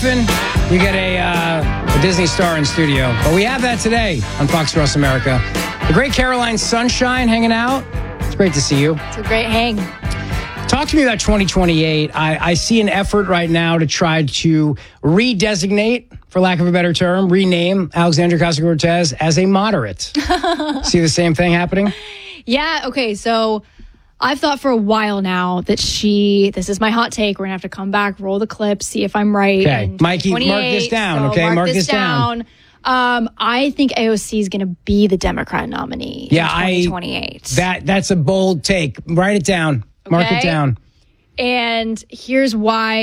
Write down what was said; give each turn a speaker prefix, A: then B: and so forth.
A: often you get a Disney star in studio, but we have that today on Fox Across America. The great Caroline Sunshine hanging out. It's great to see you.
B: It's a great hang.
A: Talk to me about 2028. I see an effort right now to try to redesignate, for lack of a better term, rename Alexandria Ocasio-Cortez as a moderate. See the same thing happening?
B: Yeah, okay, so I've thought for a while now that this is my hot take. We're going to have to come back, roll the clip, see if I'm right.
A: Okay, Mikey, mark this down, okay?
B: Mark this down. I think AOC is going to be the Democrat nominee in 2028.
A: That's a bold take. Write it down. Mark it down.
B: And here's why.